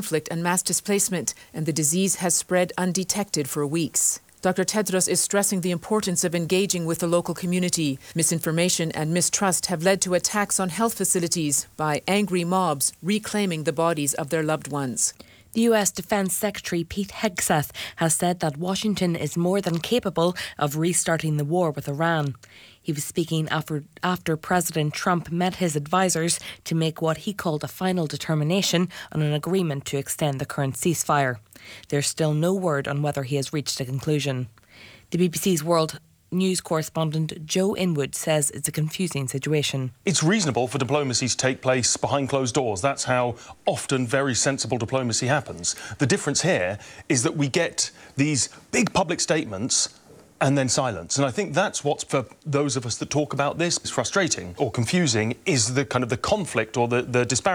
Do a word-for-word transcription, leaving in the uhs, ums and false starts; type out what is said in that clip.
conflict and mass displacement, and the disease has spread undetected for weeks. Doctor Tedros is stressing the importance of engaging with the local community. Misinformation and mistrust have led to attacks on health facilities by angry mobs reclaiming the bodies of their loved ones. The U S Defense Secretary Pete Hegseth has said that Washington is more than capable of restarting the war with Iran. He was speaking after, after President Trump met his advisers to make what he called a final determination on an agreement to extend the current ceasefire. There's still no word on whether he has reached a conclusion. The B B C's World News correspondent Joe Inwood says it's a confusing situation. It's reasonable for diplomacy to take place behind closed doors. That's how often very sensible diplomacy happens. The difference here is that we get these big public statements and then silence. And I think that's what's, for those of us that talk about this, is frustrating or confusing, is the kind of the conflict or the, the disparity.